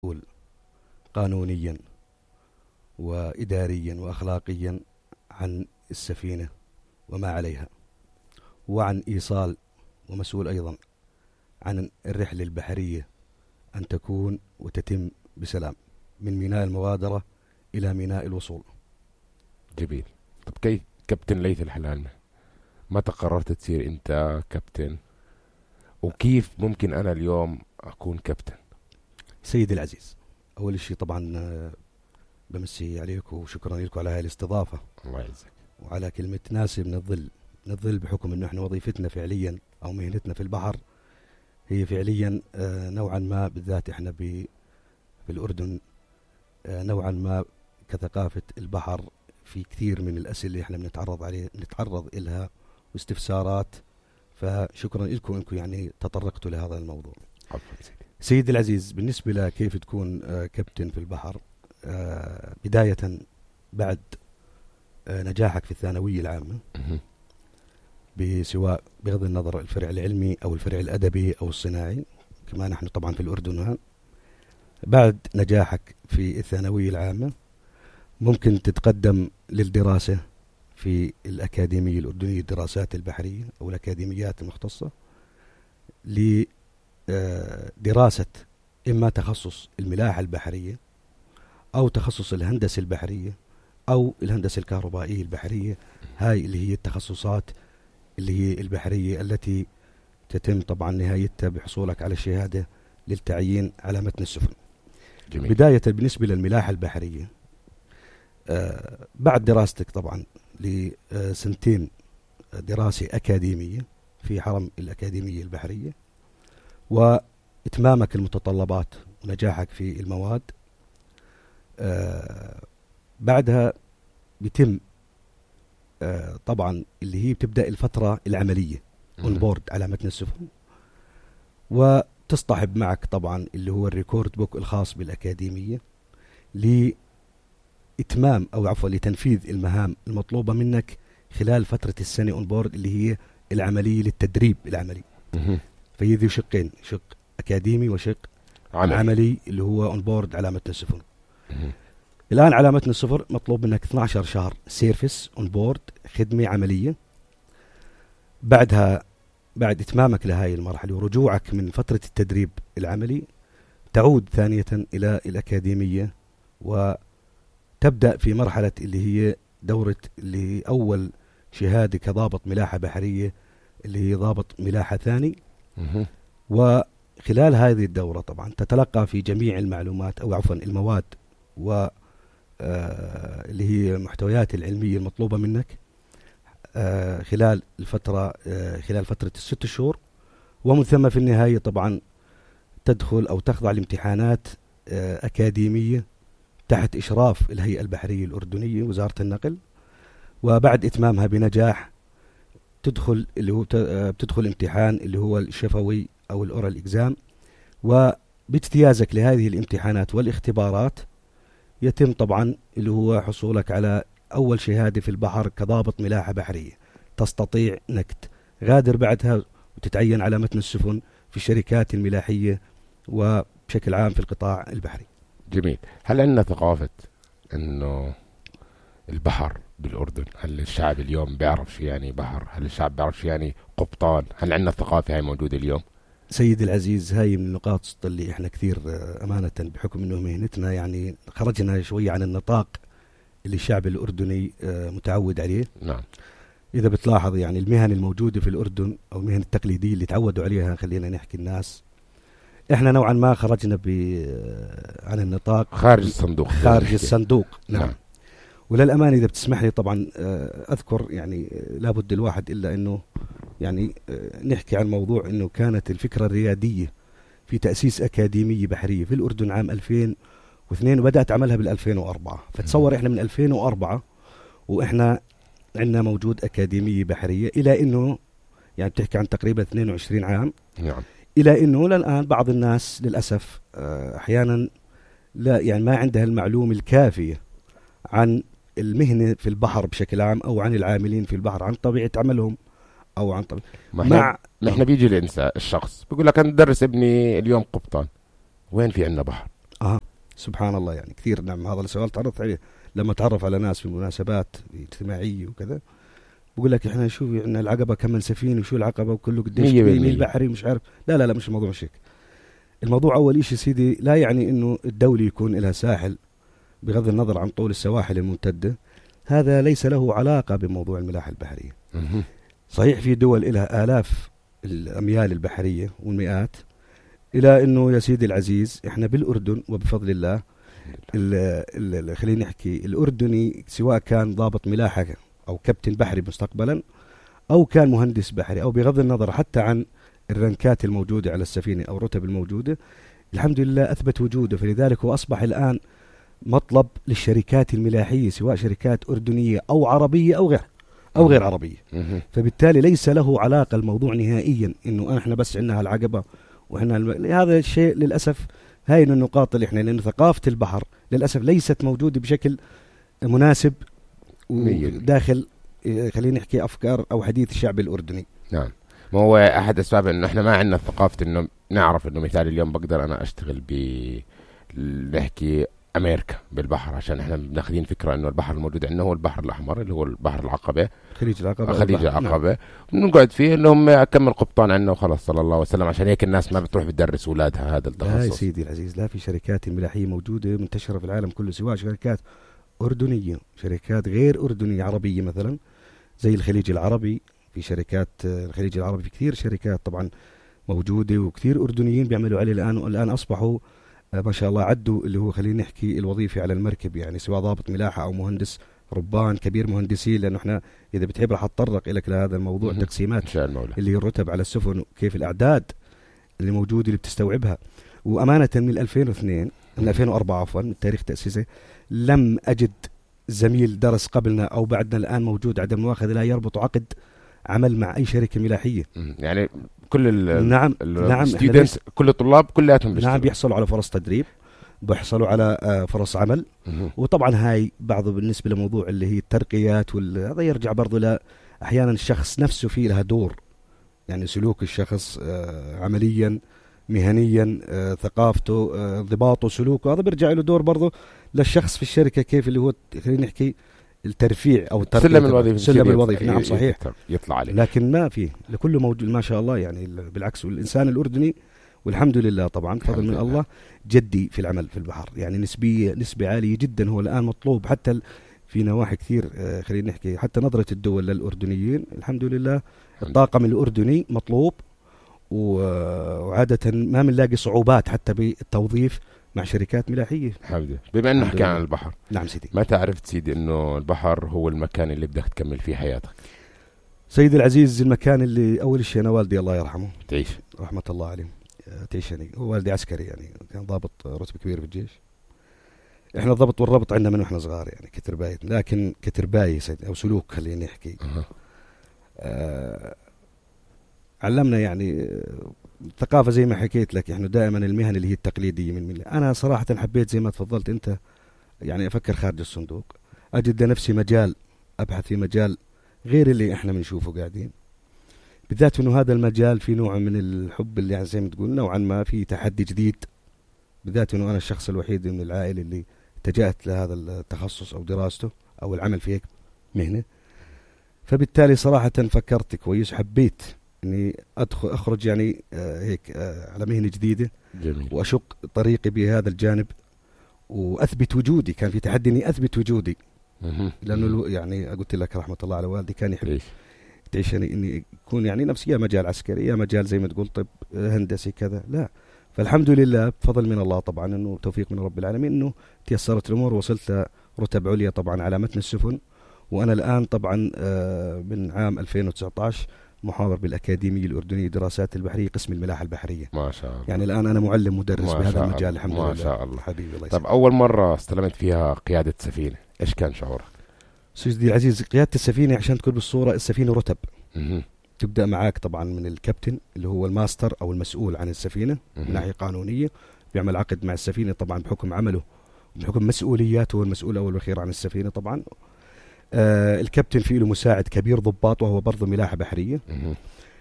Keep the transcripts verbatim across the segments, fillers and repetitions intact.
مسؤول قانونيا وإداريا وأخلاقيا عن السفينة وما عليها، وعن إيصال ومسؤول أيضا عن الرحلة البحرية أن تكون وتتم بسلام من ميناء المغادرة إلى ميناء الوصول. جميل. طب كيف كابتن ليث الحلال، متى قررت تصير أنت كابتن، وكيف ممكن أنا اليوم أكون كابتن؟ سيدي العزيز، أول شيء طبعا بمسي عليك وشكرا لكم على هذه الاستضافة. الله يعزك. وعلى كلمة ناسي من الظل، من الظل بحكم أنه إحنا وظيفتنا فعليا أو مهنتنا في البحر هي فعليا نوعا ما، بالذات إحنا في الأردن نوعا ما كثقافة البحر في كثير من الأسئلة اللي إحنا بنتعرض عليه نتعرض إلها واستفسارات، فشكرا لكم أنكم يعني تطرقتوا لهذا الموضوع. سيدي العزيز، بالنسبة لكيف تكون كابتن في البحر، بداية بعد نجاحك في الثانوية العامة، بسواء بغض النظر الفرع العلمي أو الفرع الأدبي أو الصناعي، كما نحن طبعا في الأردن، بعد نجاحك في الثانوية العامة ممكن تتقدم للدراسة في الأكاديمية الأردنية للدراسات البحرية أو الأكاديميات المختصة لدراسة إما تخصص الملاحة البحرية أو تخصص الهندسة البحرية أو الهندسة الكهربائية البحرية. هاي اللي هي التخصصات اللي هي البحرية التي تتم طبعا نهايتها بحصولك على شهادة للتعيين على متن السفن. جميل. بداية بالنسبة للملاحة البحرية، آه بعد دراستك طبعا لسنتين دراسة أكاديمية في حرم الأكاديمية البحرية، وإتمامك المتطلبات ونجاحك في المواد، آه بعدها بيتم آه طبعا اللي هي بتبدأ الفترة العملية اون بورد على متن السفن، وتصطحب معك طبعا اللي هو الريكورد بوك الخاص بالأكاديمية لإتمام أو عفوا لتنفيذ المهام المطلوبة منك خلال فترة السنة اون بورد اللي هي العملية للتدريب العملي. فهي ذي شقين، شق أكاديمي وشق عملي, عملي اللي هو اون بورد على متن السفن. الآن على متن السفر مطلوب منك اثني عشر شهر سيرفيس اون بورد، خدمة عملية. بعدها بعد إتمامك لهذه المرحلة ورجوعك من فترة التدريب العملي تعود ثانية إلى الأكاديمية وتبدأ في مرحلة اللي هي دورة اللي هي أول شهادة كضابط ملاحة بحرية اللي هي ضابط ملاحة ثاني. وخلال هذه الدورة طبعا تتلقى في جميع المعلومات أو عفوا المواد و آه اللي هي المحتويات العلمية المطلوبة منك آه خلال الفترة آه خلال فترة الست شهور، ومن ثم في النهاية طبعا تدخل أو تخضع لامتحانات آه أكاديمية تحت إشراف الهيئة البحرية الأردنية وزارة النقل، وبعد إتمامها بنجاح تدخل اللي هو بتدخل امتحان اللي هو الشفوي أو الأورال إكزام، وباجتيازك لهذه الامتحانات والاختبارات يتم طبعا اللي هو حصولك على أول شهادة في البحر كضابط ملاحة بحرية، تستطيع أنك تغادر بعدها وتتعين على متن السفن في الشركات الملاحية وبشكل عام في القطاع البحري. جميل. هل عندنا ثقافة أنه البحر بالأردن، هل الشعب اليوم بيعرف شو يعني بحر؟ هل الشعب بيعرف شو يعني قبطان؟ هل عندنا الثقافة هاي موجودة اليوم؟ سيدي العزيز، هاي من النقاط اللي احنا كثير أمانة بحكم أنه مهنتنا يعني خرجنا شوية عن النطاق اللي الشعب الأردني متعود عليه. نعم. إذا بتلاحظ يعني المهن الموجودة في الأردن أو المهن التقليدية اللي تعودوا عليها، خلينا نحكي الناس، احنا نوعا ما خرجنا عن النطاق، خارج الصندوق خارج الصندوق. نعم. نعم. وللأمانة إذا بتسمح لي طبعا أذكر يعني لابد الواحد إلا أنه يعني نحكي عن موضوع أنه كانت الفكرة الريادية في تأسيس أكاديمية بحرية في الأردن عام ألفين واثنين وبدأت عملها بالألفين وأربعة. فتصور إحنا من ألفين وأربعة وإحنا عندنا موجود أكاديمية بحرية، إلى أنه يعني بتحكي عن تقريبا اثنين وعشرين عام. نعم. إلى أنه للآن بعض الناس للأسف أحيانا لا يعني ما عندها المعلومة الكافية عن المهنة في البحر بشكل عام أو عن العاملين في البحر، عن طبيعة عملهم أو عن طبيعة ما مع ما احنا بيجي الإنسان الشخص بيقول لك أنا درس ابني اليوم قبطان، وين في عندنا بحر؟ آه سبحان الله يعني كثير. نعم هذا السؤال تعرضت عليه لما تعرف على ناس في مناسبات اجتماعية وكذا، بقول لك احنا شو يعني العقبة كم سفينة وشو العقبة وكله قديش ميل بحري مش عارف. لا لا لا مش الموضوع مش هيك. الموضوع أول شيء سيدي لا يعني إنه الدولة يكون لها ساحل بغض النظر عن طول السواحل الممتدة، هذا ليس له علاقة بموضوع الملاحة البحرية. صحيح في دول لها آلاف الأميال البحرية والمئات، إلى إنه يا سيدي العزيز إحنا بالأردن وبفضل الله خلينا نحكي الأردني سواء كان ضابط ملاحة أو كابتن بحري مستقبلا أو كان مهندس بحري أو بغض النظر حتى عن الرنكات الموجودة على السفينة أو الرتب الموجودة، الحمد لله أثبت وجوده. فلذلك هو أصبح الآن مطلب للشركات الملاحية سواء شركات أردنية أو عربية أو غير أو غير عربية. فبالتالي ليس له علاقة الموضوع نهائيا إنه إحنا بس عندنا هالعقبة وإحنا الم... هذا الشيء للأسف هاي النقاط اللي إحنا لأن ثقافة البحر للأسف ليست موجودة بشكل مناسب داخل خلينا نحكي أفكار أو حديث الشعب الأردني. نعم، ما هو أحد أسباب إنه إحنا ما عندنا ثقافة إنه نعرف إنه مثال اليوم بقدر أنا أشتغل ب نحكي أمريكا بالبحر، عشان إحنا بناخذين فكرة إنه البحر الموجود عندنا هو البحر الأحمر اللي هو البحر العقبة خليج العقبة خليج العقبة، بنقعد فيه إنهم أكمل قبطان عندنا وخلاص صلى الله وسلم. عشان هيك الناس ما بتروح بتدرس أولادها هذا التخصص. لا يا سيدي العزيز، لا، في شركات ملاحية موجودة منتشرة في العالم كله سواء شركات أردنية شركات غير أردنية عربية مثلا زي الخليج العربي. في شركات الخليج العربي في كثير شركات طبعا موجودة وكثير أردنيين بيعملوا عليه الآن، والآن أصبحوا ما شاء الله عدوا اللي هو خلينا نحكي الوظيفة على المركب، يعني سواء ضابط ملاحة أو مهندس ربان كبير مهندسين. لأنه احنا إذا بتحب رح أتطرق لك لهذا الموضوع تقسيمات اللي هي الرتب على السفن وكيف الأعداد اللي موجودة اللي بتستوعبها. وأمانة من ألفين واثنين من ألفين وأربعة عفوا من تاريخ تأسيسه لم أجد زميل درس قبلنا أو بعدنا الآن موجود عدم مؤاخذة لا يربط عقد عمل مع أي شركة ملاحية. يعني كل ال نعم ال نعم كل الطلاب كلياتهم نعم بيحصلوا على فرص تدريب، بيحصلوا على فرص عمل. وطبعا هاي بعضه بالنسبة لموضوع اللي هي الترقيات وهذا يرجع برضو ل أحيانا الشخص نفسه فيه لها دور، يعني سلوك الشخص عمليا مهنيا ثقافته ضباطه سلوكه هذا بيرجع له دور برضو للشخص في الشركة كيف اللي هو خلينا نحكي الترفيع او سلم الوظيفه سلم الوظيفه. نعم صحيح يطلع عليه، لكن ما فيه لكله موجود ما شاء الله. يعني بالعكس والإنسان الأردني والحمد لله طبعا فضل من الله جدي في العمل في البحر، يعني نسبية نسبة عالية جدا. هو الآن مطلوب حتى في نواحي كثير خلينا نحكي حتى نظرة الدول للأردنيين الحمد لله الطاقم الأردني مطلوب، وعادة ما بنلاقي صعوبات حتى بالتوظيف مع شركات ملاحية. حمد بما انه نحكي عن البحر. نعم سيدي. متى عرفت سيدي انه البحر هو المكان اللي بدك تكمل فيه حياتك؟ سيدي العزيز المكان اللي اول شيء انا والدي الله يرحمه تعيش رحمة الله عليه تعيش يعني هو والدي عسكري يعني كان ضابط رتبة كبير في الجيش. احنا الضبط والربط عندنا من واحنا صغار يعني كترباية، لكن كترباية سيدي او سلوك خلينا نحكي أه. آه علمنا يعني الثقافة زي ما حكيت لك احنا دائما المهن اللي هي التقليدية من ملة. انا صراحة حبيت زي ما تفضلت انت يعني افكر خارج الصندوق، اجد لنفسي مجال ابحث في مجال غير اللي احنا بنشوفه قاعدين، بالذات انه هذا المجال في نوع من الحب اللي يعني زي ما تقول نوعا ما في تحدي جديد، بالذات انه انا الشخص الوحيد من العائلة اللي اتجهت لهذا التخصص او دراسته او العمل في هيك مهنة. فبالتالي صراحة فكرت كويس حبيت اني ادخل اخرج يعني آه هيك آه على مهنة جديدة. جميل. واشق طريقي بهذا الجانب واثبت وجودي، كان في تحدي اني اثبت وجودي لانه يعني قلت لك رحمة الله على والدي كان يحب ليش؟ تعيش يعني اني يكون يعني نفسي يا مجال عسكري يا مجال زي ما تقول طب هندسي كذا، لا. فالحمد لله بفضل من الله طبعا انه توفيق من رب العالمين انه تيسرت الامور وصلت رتب عليا طبعا على متن السفن. وانا الان طبعا آه من عام ألفين وتسعة عشر محاضر بالأكاديمية الأردنية للدراسات البحرية قسم الملاحة البحرية. ما شاء الله. يعني الآن أنا معلم مدرس بهذا المجال الحمد لله. ما شاء الله حبيبي الله يسلمك. طب أول مرة استلمت فيها قيادة سفينة إيش كان شعورك؟ سيدي العزيز قيادة السفينة عشان تكون بالصورة السفينة رتب مه. تبدأ معاك طبعا من الكابتن اللي هو الماستر أو المسؤول عن السفينة مه. من ناحية قانونية بيعمل عقد مع السفينة طبعا بحكم عمله بحكم مسؤولياته هو المسؤول أول وأخير عن السفينة طبعا. آه الكابتن فيه له مساعد كبير ضباط وهو برضه ملاحة بحرية. مه.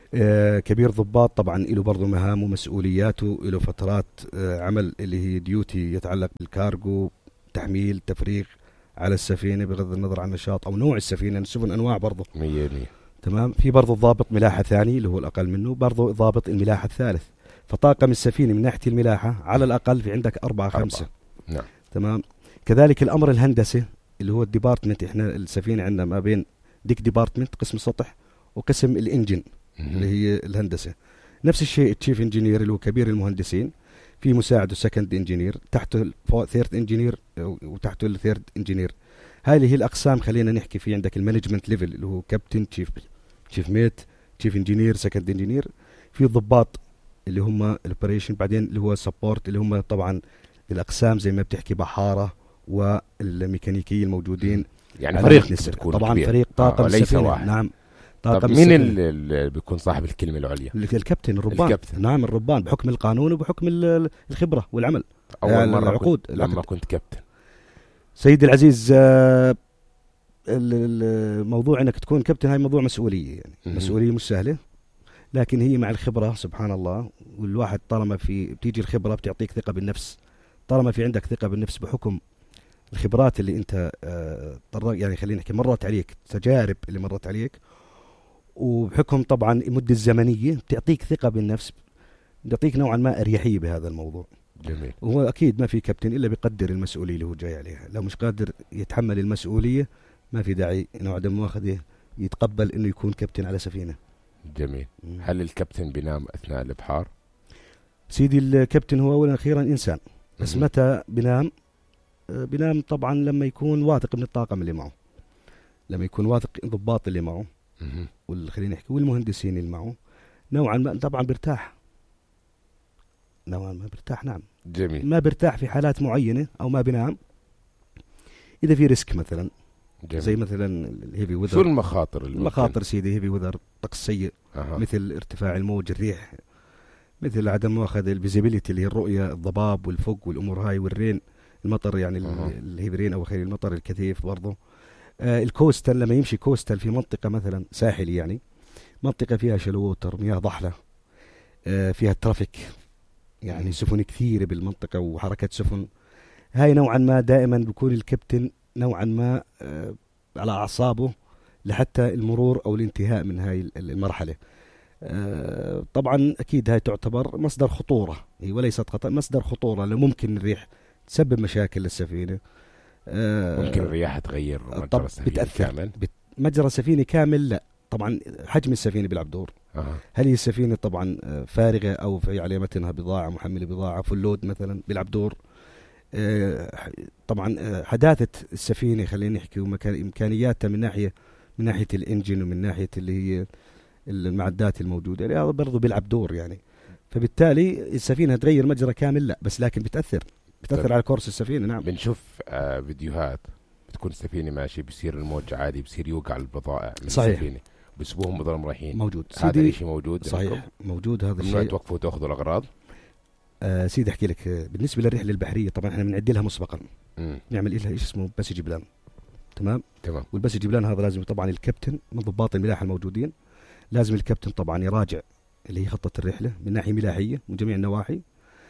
آه كبير ضباط طبعا له برضه مهام ومسؤولياته، له فترات آه عمل اللي هي ديوتي يتعلق بالكارغو، تحميل تفريغ على السفينة بغض النظر عن النشاط أو نوع السفينة، السفن أنواع برضه مية مية. تمام. في برضه ضابط ملاحة ثاني اللي هو الأقل منه، برضه ضابط الملاحة الثالث. فطاقم السفينة من ناحية الملاحة على الأقل في عندك أربعة خمسة. نعم. تمام. كذلك الأمر الهندسي اللي هو الديبارتمنت، إحنا السفينة عندنا ما بين ديك ديبارتمنت قسم سطح وقسم الإنجن اللي هي الهندسة. نفس الشيء التشيف انجينير اللي هو كبير المهندسين، في مساعده سكند انجينير، تحته ثيرد انجينير وتحته الثيرد انجينير. هاي اللي هي الأقسام. خلينا نحكي في عندك المانجمنت ليفل اللي هو كابتن، تشيف تشيف ميت، تشيف انجينير، سكند انجينير. في ضباط اللي هم الاوبريشن، بعدين اللي هو سبورت اللي هم طبعا الأقسام زي ما بتحكي بحارة والميكانيكيين الموجودين. يعني فريق طبعا كبير. فريق طاقم آه ليس واحد. نعم. طب مين اللي بيكون صاحب الكلمة العليا؟ الكابتن الربان. الكابتن. نعم الربان بحكم القانون وبحكم الخبرة والعمل. أول يعني مرة العقود كنت لما كنت كابتن سيدي العزيز، آه الموضوع انك تكون كابتن هاي موضوع مسؤولية يعني. م- مسؤولية مش سهلة، لكن هي مع الخبرة سبحان الله. والواحد طالما في بتيجي الخبرة بتعطيك ثقة بالنفس. طالما في عندك ثقة بالنفس بحكم الخبرات اللي انت آه يعني خلينا نحكي مرت عليك، تجارب اللي مرت عليك، وبحكم طبعا المدة الزمنية بتعطيك ثقة بالنفس، بتعطيك نوعا ما أريحية بهذا الموضوع. جميل. وهو أكيد ما في كابتن إلا بيقدر المسؤولية اللي هو جاي عليها. لو مش قادر يتحمل المسؤولية ما في داعي إنه عدم مؤاخذة يتقبل إنه يكون كابتن على سفينة. جميل. مم. هل الكابتن بينام أثناء الإبحار؟ سيدي الكابتن هو أولا أخيرا إنسان، بس مم. متى بينام؟ بينام طبعا لما يكون واثق من الطاقم اللي معه، لما يكون واثق الضباط اللي معه خلينا نحكي والمهندسين اللي معه، نوعا ما طبعا برتاح، نوعا ما برتاح. نعم. جميل. ما برتاح في حالات معينة أو ما بينام إذا في ريسك مثلا. جميل. زي مثلا الهيفي وذر. شو المخاطر؟ المخاطر سيدي هيفي وذر، طقس سيء، أه. مثل ارتفاع الموج، الريح، مثل عدم مؤاخذ الفيزيبيليتي اللي هي الرؤية، الضباب والفوق والأمور هاي، والرين المطر يعني أه. الهيفي رين أو خير المطر الكثيف برضه. آه الكوستال لما يمشي كوستال في منطقة مثلا ساحلي، يعني منطقة فيها شلوتر، مياه ضحلة، آه فيها ترافيك، يعني سفن كثيرة بالمنطقة وحركة سفن، هاي نوعا ما دائما بيكون الكابتن نوعا ما آه على أعصابه لحتى المرور أو الانتهاء من هاي المرحلة. آه طبعا أكيد هاي تعتبر مصدر خطورة، هي وليست خطأ، مصدر خطورة، لأنه ممكن الريح تسبب مشاكل للسفينة. آه ممكن الرياح تغير مجرى السفينة كامل. مجرى السفينة كامل لا، طبعا حجم السفينة بيلعب دور. أه. هل هي السفينة طبعا فارغة أو في على متنها بضاعة، محملة بضاعة، فول لود مثلا، بيلعب دور. آه طبعا حداثة السفينة خلينا نحكي وإمكانياتها من ناحية من ناحية الإنجن ومن ناحية اللي هي المعدات الموجودة، يعني هذا برضو بيلعب دور يعني. فبالتالي السفينة تغير مجرى كامل لا، بس لكن بتأثر بتأثر طيب. على كورس السفينة. نعم. بنشوف آه فيديوهات بتكون السفينة ماشي بيصير الموج عادي، بيصير يوقع البضائع من صحيح. السفينة، بيسبوهم بضلهم رايحين. موجود هذا الشيء موجود. صحيح لكم. موجود هذا الشيء. ممنوع توقفوا وتاخذوا الأغراض. آه سيدي احكي لك، بالنسبة للرحلة البحرية طبعا احنا بنعد لها مسبقا، مم. نعمل لها ايش اسمه باسج بلان. تمام. تمام. والباسج بلان هذا لازم طبعا الكابتن من ضباط الملاحة الموجودين، لازم الكابتن طبعا يراجع اللي هي خطة الرحلة من ناحية ملاحية من جميع النواحي.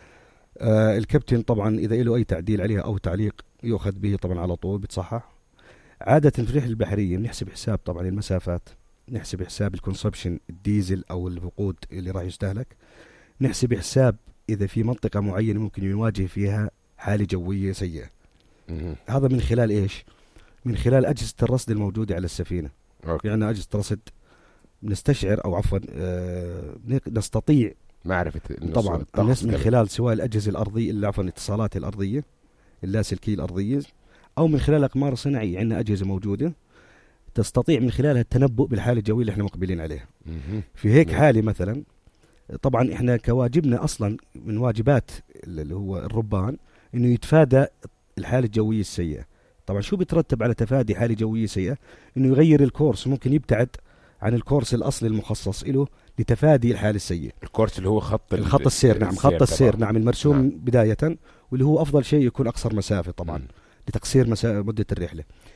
آه الكابتن طبعا إذا له أي تعديل عليها أو تعليق يؤخذ به طبعا على طول بتصحح. عادة في الرحلة البحرية بنحسب حساب طبعا المسافات، نحسب حساب الكونسبشن الديزل أو الوقود اللي راح يستهلك، نحسب حساب إذا في منطقة معينة ممكن يواجه فيها حالة جوية سيئة. هذا من خلال إيش؟ من خلال أجهزة الرصد الموجودة على السفينة. أوكي. يعني أجهزة رصد نستشعر أو عفوا آه نستطيع معرفة طبعا من خلال سواء الأجهزة الأرضية اللي عفوا الاتصالات الأرضية اللاسلكية الأرضية، أو من خلال أقمار صناعية. عندنا أجهزة موجودة تستطيع من خلالها التنبؤ بالحالة الجوية اللي احنا مقبلين عليها. في هيك حالة مثلا طبعا احنا كواجبنا أصلا من واجبات اللي هو الربان إنه يتفادى الحالة الجوية السيئة. طبعا شو بيترتب على تفادي حالة جوية سيئة؟ إنه يغير الكورس، ممكن يبتعد عن الكورس الأصلي المخصص له لتفادي الحالة السيئة. الكورس اللي هو خط الخط السير. نعم خط السير. نعم المرسوم نعم. بداية، واللي هو أفضل شيء يكون أقصر مسافة طبعا م. لتقصير مسا... مدة الرحلة.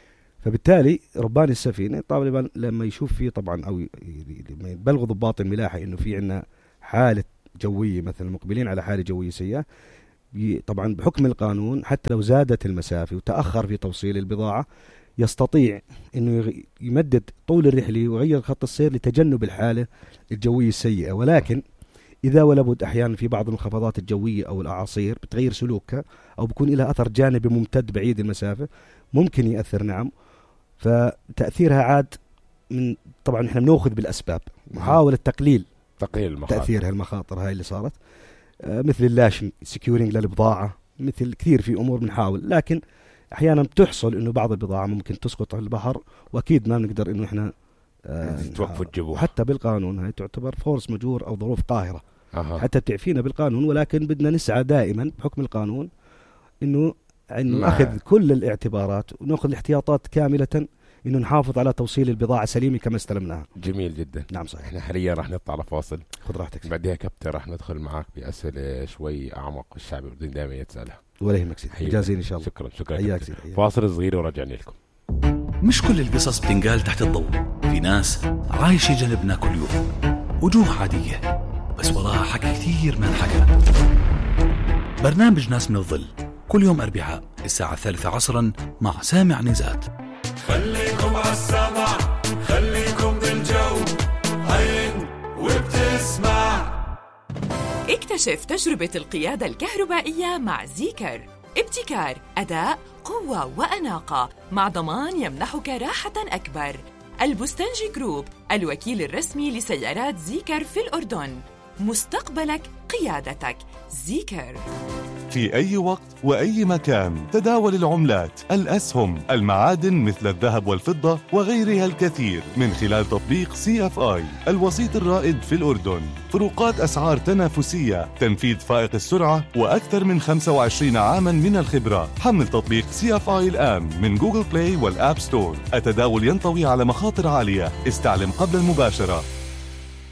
فبالتالي ربان السفينة طبعا لما يشوف فيه طبعا أو لما يبلغ ضباط الملاحة إنه في عنا حالة جوية مثلا مقبلين على حالة جوية سيئة، طبعا بحكم القانون حتى لو زادت المسافة وتأخر في توصيل البضاعة يستطيع إنه يمدد طول الرحلة ويغير خط السير لتجنب الحالة الجوية السيئة. ولكن إذا ولابد أحيانا في بعض المنخفضات الجوية أو الأعاصير بتغير سلوكها أو بيكون لها أثر جانبي ممتد بعيد المسافة ممكن يأثر، نعم. فتأثيرها عاد من طبعا إحنا بنأخذ بالأسباب، محاولة تقليل تقليل المخاطر. تأثيرها المخاطر هاي اللي صارت، آه مثل اللاشن سكيورينج للبضاعة، مثل كثير في أمور بنحاول، لكن أحيانا بتحصل إنه بعض البضاعة ممكن تسقط على البحر وأكيد ما بنقدر إنه إحنا آه توقفوا تجيبوها. حتى بالقانون هاي تعتبر فورس مجور أو ظروف قاهرة أه. حتى تعفينا بالقانون، ولكن بدنا نسعى دائما بحكم القانون إنه إنه نأخذ كل الاعتبارات ونأخذ الاحتياطات كاملة إنه نحافظ على توصيل البضاعة سليمة كما استلمناها. جميل جدا. نعم صحيح. إحنا حاليا راح نطلع على فاصل. خذ راحتك. بعدها كابتن راح ندخل معك بأسئلة شوي أعمق الشعب بدنا دائما يتسألها. ولا يهمك سيدي، جاهزين إن شاء الله. شكرا شكرا. حياك سيدي. فاصل صغير ورجعنا لكم. مش كل القصص بتنقال تحت الضوء، في ناس عايشة جنبنا كل يوم، وجوه عادية بس وراها حكي كثير ما انحكى. برنامج ناس من الظل كل يوم أربعاء الساعة الثالثة عصرا مع سامع نزات. خليكم عالسمع، خليكم بالجو، هين وبتسمع. اكتشف تجربة القيادة الكهربائية مع زيكر. ابتكار، أداء، قوة وأناقة مع ضمان يمنحك راحة أكبر. البستنجي جروب الوكيل الرسمي لسيارات زيكر في الأردن. مستقبلك قيادتك. زيكر. في أي وقت وأي مكان تداول العملات، الأسهم، المعادن مثل الذهب والفضة وغيرها الكثير من خلال تطبيق سي اف آي الوسيط الرائد في الأردن. فروقات أسعار تنافسية، تنفيذ فائق السرعة، وأكثر من خمسة وعشرين عاما من الخبرة. حمل تطبيق سي اف آي الآن من جوجل بلاي والآب ستور. التداول ينطوي على مخاطر عالية، استعلم قبل المباشرة.